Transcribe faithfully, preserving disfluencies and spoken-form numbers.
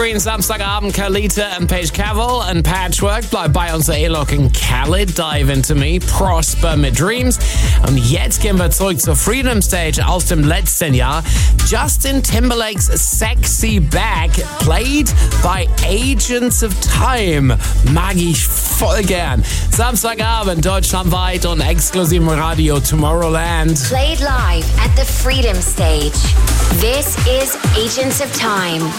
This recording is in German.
Samstagabend, Carlita und Paige Cavill und Patchwork. Bleibt bei uns, A-Lock und Khaled, Dive Into Me, Prosper mit Dreams. Und jetzt gehen wir zurück zur Freedom Stage aus dem letzten Jahr. Justin Timberlakes Sexy Back, played by Agents of Time. Mag ich voll gern. Samstagabend, deutschlandweit und exklusiv im Radio Tomorrowland. Played live at the Freedom Stage. This is Agents of Time.